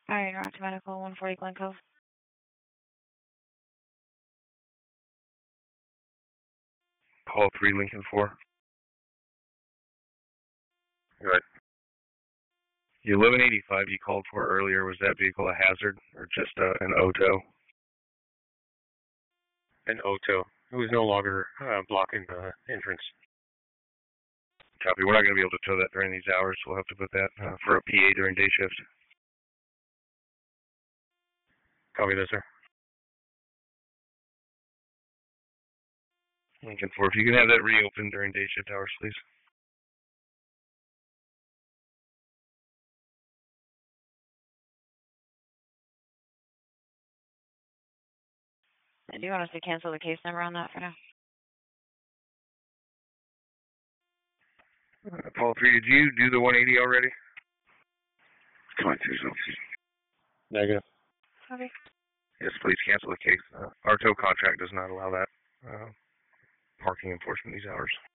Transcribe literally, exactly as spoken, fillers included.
Alright, Rock to Medical, one forty Glen Cove. Call three Lincoln four. Good. The eleven eighty-five you called for earlier, was that vehicle a hazard or just uh, an O T O? An O T O. It was no longer uh, blocking the entrance. Copy. We're not going to be able to tow that during these hours, so we'll have to put that uh, for a P A during day shift. Copy that, sir. Lincoln four, if you can have that reopened during day shift hours, please. Do you want us to cancel the case number on that for now? Uh, Paul three, did you do the one eighty already? Come on, two zones. Negative. Okay. Yes, please cancel the case. Uh, our tow contract does not allow that uh, parking enforcement these hours.